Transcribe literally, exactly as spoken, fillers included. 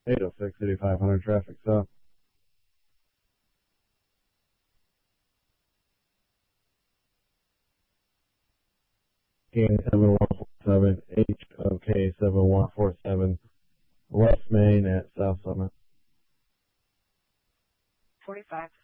eight oh six, eighty-five hundred traffic stop. King seven one four seven, H O K seven one four seven, West Main at South Summit. forty-five.